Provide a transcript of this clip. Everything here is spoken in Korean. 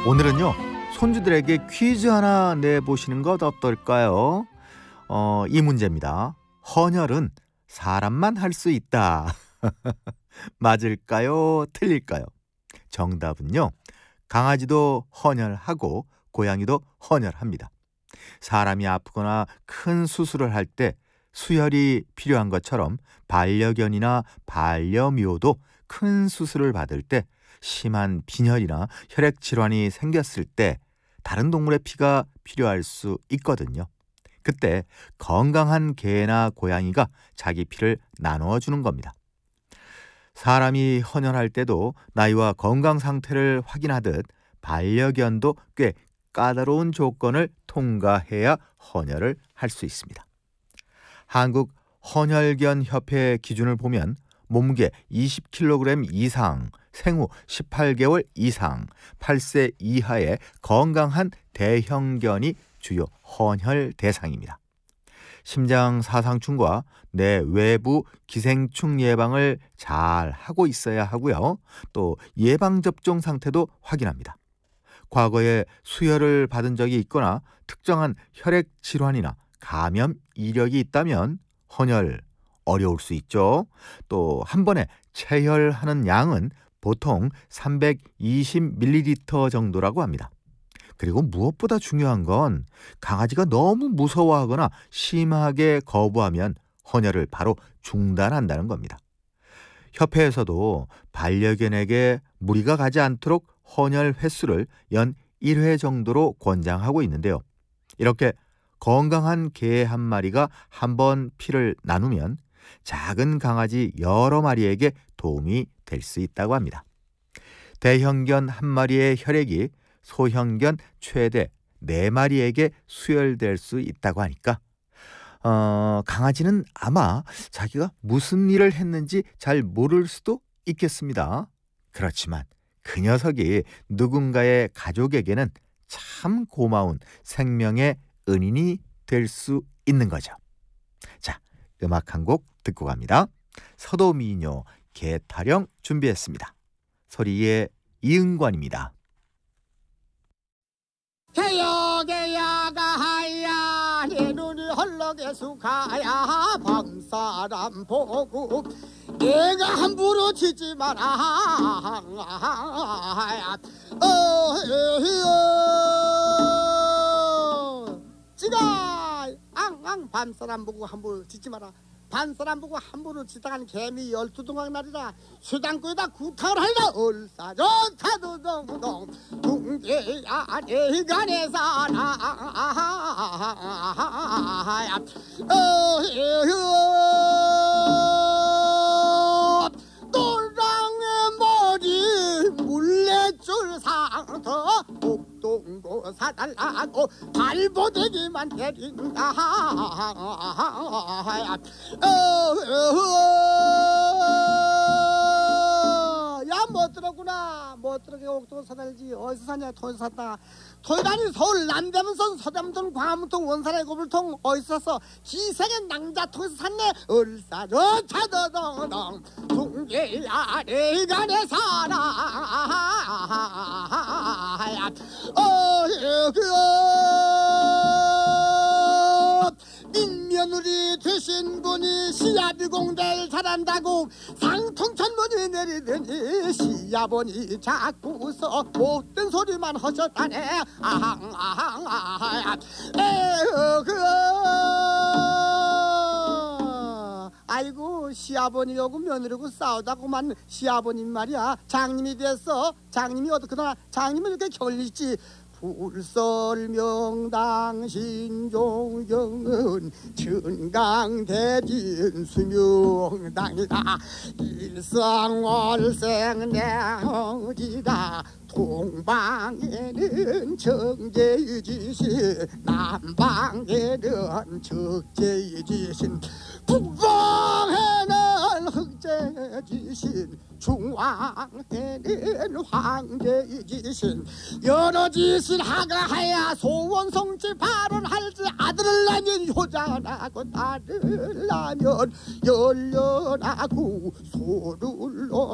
오늘은요, 손주들에게 퀴즈 하나 내보시는 것 어떨까요? 이 문제입니다. 헌혈은 사람만 할 수 있다. 맞을까요? 틀릴까요? 정답은요, 강아지도 헌혈하고 고양이도 헌혈합니다. 사람이 아프거나 큰 수술을 할 때 수혈이 필요한 것처럼 반려견이나 반려묘도 큰 수술을 받을 때 심한 빈혈이나 혈액 질환이 생겼을 때 다른 동물의 피가 필요할 수 있거든요. 그때 건강한 개나 고양이가 자기 피를 나누어 주는 겁니다. 사람이 헌혈할 때도 나이와 건강 상태를 확인하듯 반려견도 꽤 까다로운 조건을 통과해야 헌혈을 할 수 있습니다. 한국 헌혈견 협회 기준을 보면 몸무게 20kg 이상, 생후 18개월 이상, 8세 이하의 건강한 대형견이 주요 헌혈 대상입니다. 심장 사상충과 뇌 외부 기생충 예방을 잘 하고 있어야 하고요. 또 예방접종 상태도 확인합니다. 과거에 수혈을 받은 적이 있거나 특정한 혈액 질환이나 감염 이력이 있다면 헌혈 어려울 수 있죠. 또 한 번에 체혈하는 양은 보통 320ml 정도라고 합니다. 그리고 무엇보다 중요한 건 강아지가 너무 무서워하거나 심하게 거부하면 헌혈을 바로 중단한다는 겁니다. 협회에서도 반려견에게 무리가 가지 않도록 헌혈 횟수를 연 1회 정도로 권장하고 있는데요. 이렇게 건강한 개 한 마리가 한 번 피를 나누면 작은 강아지 여러 마리에게 도움이 될 수 있다고 합니다. 대형견 한 마리의 혈액이 소형견 최대 4마리에게 수혈될 수 있다고 하니까 강아지는 아마 자기가 무슨 일을 했는지 잘 모를 수도 있겠습니다. 그렇지만 그 녀석이 누군가의 가족에게는 참 고마운 생명의 은인이 될 수 있는 거죠. 자, 음악 한 곡 듣고 갑니다. 서도미녀 개타령 준비했습니다. 소리의 이응관입니다. 개야가 하야 내 눈이 헐렁게 수가야 밤사람 보고 내가 함부로 치지 마라. 지가 앙앙 밤사람 보고 함부로 치지 마라. 반사람 보고 함부로 치다간 개미 12동강 날이라 수당구에다 구타를 하리라. 얼싸좋다도동동 둥개야 내간에 살아. 노랑의 머리 물레줄 상터 목동고 사달라고 발보대기만 때린다. 야, 못 들었구나. 못 들었게 옥동 사달지. 어디서 사냐? 토에서 샀다. 토이다니 서울 남대문선 서대문통 광화문통 원산의 고불통 어디서 샀어? 기생의 낭자통에서 샀네. 얼싸좋다더덩덩 둥개야 내간에 살아. 민며느리 되신 분이 시아비공대를 잘한다고 상통천문이 내리더니 시아버니 자꾸서 못된 소리만 하셨다네. 아이고 시아버니하고 며느리하고 싸우다고만 시아버님 말이야 장님이 됐어. 장님이 어떻게나 장님은 이렇게 결리지. 불설명당 신종경은 천강대진 수명당이다. 일상월생 내어지다. 동방에는 정제지신 남방에는 적제지신 북방에는 흑제지신 중앙에는 황제지신 여러 짓을 하가하야 소원성지 발언할지 아들을 낳으면 효자라고 딸을 낳으면 열려라고 소를